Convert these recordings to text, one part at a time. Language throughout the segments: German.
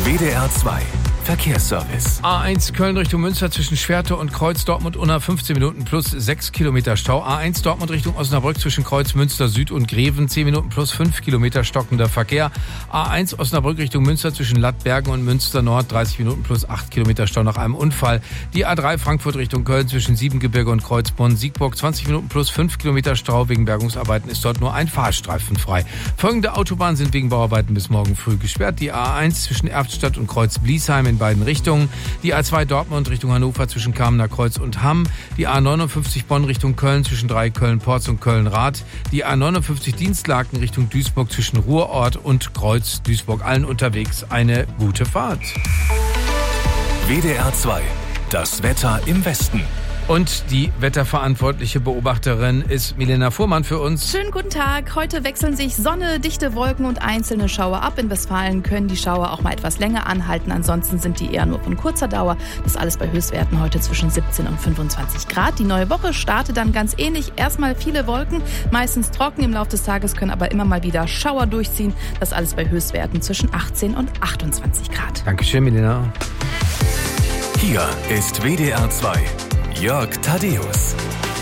WDR 2 Verkehrsservice. A1 Köln Richtung Münster zwischen Schwerte und Kreuz Dortmund-Unna 15 Minuten plus 6 Kilometer Stau. A1 Dortmund Richtung Osnabrück zwischen Kreuz Münster Süd und Greven 10 Minuten plus 5 Kilometer stockender Verkehr. A1 Osnabrück Richtung Münster zwischen Lattbergen und Münster Nord 30 Minuten plus 8 Kilometer Stau nach einem Unfall. Die A3 Frankfurt Richtung Köln zwischen Siebengebirge und Kreuzbronn-Siegburg 20 Minuten plus 5 Kilometer Stau. Wegen Bergungsarbeiten ist dort nur ein Fahrstreifen frei. Folgende Autobahnen sind wegen Bauarbeiten bis morgen früh gesperrt. Die A1 zwischen Erftstadt und Kreuz-Bliesheim in beiden Richtungen. Die A2 Dortmund Richtung Hannover zwischen Kamener Kreuz und Hamm. Die A59 Bonn Richtung Köln zwischen Köln-Porz und Köln-Rath. Die A59 Dienstlaken Richtung Duisburg zwischen Ruhrort und Kreuz Duisburg. Allen unterwegs eine gute Fahrt. WDR 2. Das Wetter im Westen. Und die wetterverantwortliche Beobachterin ist Milena Fuhrmann für uns. Schönen guten Tag. Heute wechseln sich Sonne, dichte Wolken und einzelne Schauer ab. In Westfalen können die Schauer auch mal etwas länger anhalten. Ansonsten sind die eher nur von kurzer Dauer. Das alles bei Höchstwerten heute zwischen 17 und 25 Grad. Die neue Woche startet dann ganz ähnlich. Erstmal viele Wolken, meistens trocken. Im Laufe des Tages können aber immer mal wieder Schauer durchziehen. Das alles bei Höchstwerten zwischen 18 und 28 Grad. Dankeschön, Milena. Hier ist WDR 2. Jörg Thaddeus.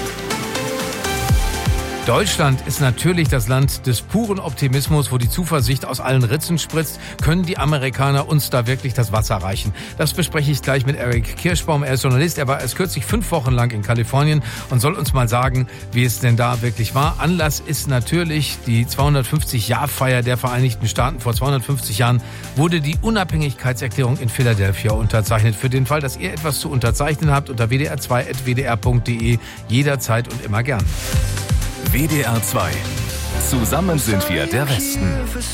Deutschland ist natürlich das Land des puren Optimismus, wo die Zuversicht aus allen Ritzen spritzt. Können die Amerikaner uns da wirklich das Wasser reichen? Das bespreche ich gleich mit Eric Kirschbaum. Er ist Journalist, er war erst kürzlich 5 Wochen lang in Kalifornien und soll uns mal sagen, wie es denn da wirklich war. Anlass ist natürlich die 250-Jahr-Feier der Vereinigten Staaten. Vor 250 Jahren wurde die Unabhängigkeitserklärung in Philadelphia unterzeichnet. Für den Fall, dass ihr etwas zu unterzeichnen habt, unter wdr2.wdr.de jederzeit und immer gern. WDR 2. Zusammen sind wir der Westen.